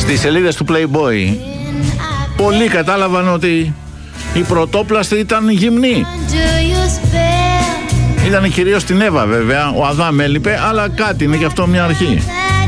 Στις σελίδες του Playboy πολλοί κατάλαβαν ότι η πρωτόπλαστη ήταν γυμνή. Ήταν κυρίως στην Εύα βέβαια, ο Αδάμ έλειπε, αλλά κάτι είναι και αυτό μια αρχή.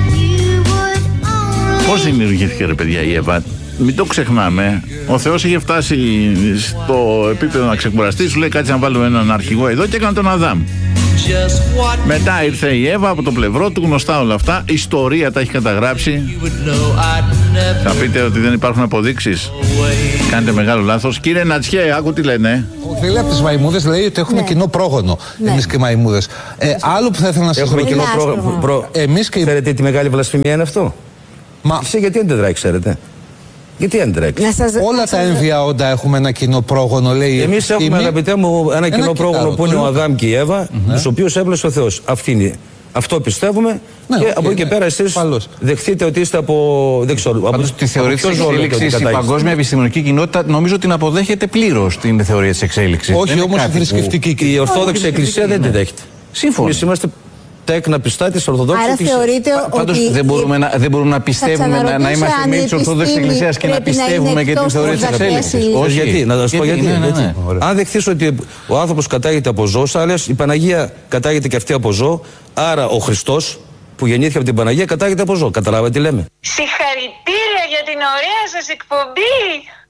Πώς δημιουργήθηκε ρε παιδιά η Εύα? Μην το ξεχνάμε. Ο Θεός είχε φτάσει στο επίπεδο να ξεκουραστεί, σου λέει κάτσε να βάλουμε έναν αρχηγό εδώ και έκανε τον Αδάμ. Μετά ήρθε η Εύα από το πλευρό του, γνωστά όλα αυτά. Η ιστορία τα έχει καταγράψει. Θα πείτε ότι δεν υπάρχουν αποδείξεις. Κάνετε μεγάλο λάθος. Κύριε Νατσιέ, άκου τι λένε. Φίλοι από τις μαϊμούδες λέει ότι έχουμε κοινό πρόγονο. Εμείς και οι μαϊμούδες. Άλλο που θα ήθελα να σας έχουμε κοινό πρόγονο. Εμείς και... Ξέρετε τι μεγάλη βλασφημία είναι αυτό? Εσύ γιατί δεν τρέχει, ξέρετε? Γιατί δεν τρέχει? Όλα τα έμβια όντα έχουμε ένα κοινό πρόγονο, λέει. Εμείς έχουμε, αγαπητέ μου, ένα κοινό πρόγονο που είναι ο Αδάμ και η Εύα, τους οποίους έβλεψε ο Θεός. Αυτό πιστεύουμε, και από εκεί και πέρα εσείς δεχτείτε ότι είστε από. Δεν ξέρω. Πάντως τη θεωρία της εξέλιξης η παγκόσμια επιστημονική κοινότητα νομίζω την αποδέχεται πλήρως την θεωρία της εξέλιξης. Όχι όμως η θρησκευτική κοινότητα. Η Ορθόδοξη Εκκλησία δεν την δέχεται. Σύμφωνα. Εμείς είμαστε τέκνα πιστά της Ορθοδόξης Εκκλησίας. Άρα θεωρείτε ότι δεν μπορούμε να πιστεύουμε, να είμαστε μέλη της Ορθόδοξης Εκκλησίας και να πιστεύουμε και την θεωρία της εξέλιξης. Όχι, γιατί, να σας πω γιατί. Αν δεχθείς ότι ο άνθρωπος κατάγεται από ζώο, θα λες η Παναγία κατάγεται και αυτή από ζώο, άρα ο Χριστός που γεννήθηκε από την Παναγία κατάγεται από ζώο. Καταλάβατε τι λέμε? Συγχαρητήρια για την ωραία σας εκπομπή.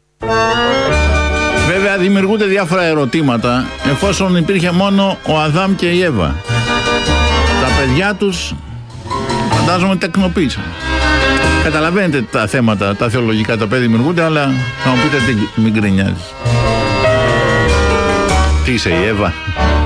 Βέβαια δημιουργούνται διάφορα ερωτήματα εφόσον υπήρχε μόνο ο Αδάμ και η Εύα. Τα παιδιά τους φαντάζομαι τεκνοποίησαν. Καταλαβαίνετε τα θέματα, τα θεολογικά τα παιδιά δημιουργούνται, αλλά θα μου πείτε τι μην γκρινιάζεις. Τι είσαι η Εύα?